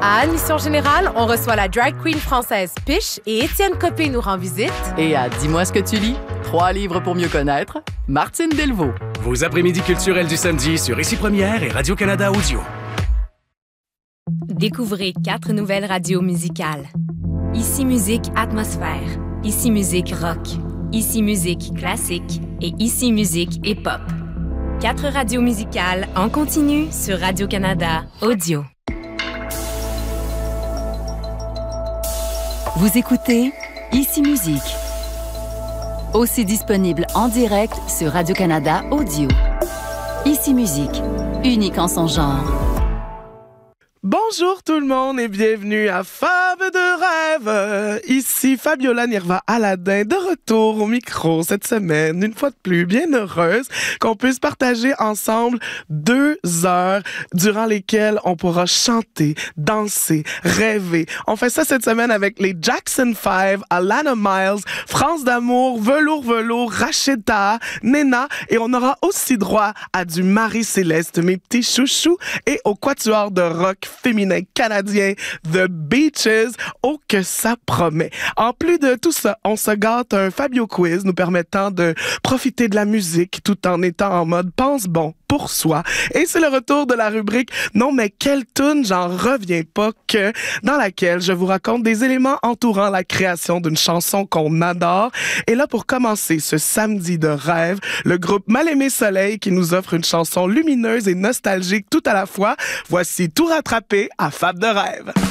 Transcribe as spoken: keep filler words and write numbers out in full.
À Admission Générale, on reçoit la drag queen française Piche et Étienne Copé nous rend visite. Et à Dis-moi ce que tu lis, trois livres pour mieux connaître, Martine Delvaux. Vos après-midi culturels du samedi sur Ici Première et Radio-Canada Audio. Découvrez quatre nouvelles radios musicales. Ici Musique Atmosphère, Ici Musique Rock, Ici Musique Classique et Ici Musique Hip-Hop. Quatre radios musicales en continu sur Radio-Canada Audio. Vous écoutez Ici Musique, aussi disponible en direct sur Radio-Canada Audio. Ici Musique, unique en son genre. Bonjour tout le monde et bienvenue à Fab de rêve. Ici Fabiola Nirva Aladin de retour au micro cette semaine, une fois de plus bien heureuse qu'on puisse partager ensemble deux heures durant lesquelles on pourra chanter, danser, rêver. On fait ça cette semaine avec les Jackson five, Alana Miles, France d'amour, Velours Velours, Racheta, Nena et on aura aussi droit à du Marie-Céleste, mes petits chouchous et au quatuor de rock féminin canadien The Beaches. Oh que ça promet. En plus de tout ça, on se gâte un Fabio Quiz nous permettant de profiter de la musique tout en étant en mode pense bon pour soi. Et c'est le retour de la rubrique Non mais quelle toune, j'en reviens pas que, dans laquelle je vous raconte des éléments entourant la création d'une chanson qu'on adore. Et là, pour commencer ce samedi de rêve, le groupe Mal-Aimé Soleil qui nous offre une chanson lumineuse et nostalgique tout à la fois. Voici Tout rattrapé à Fab de rêve.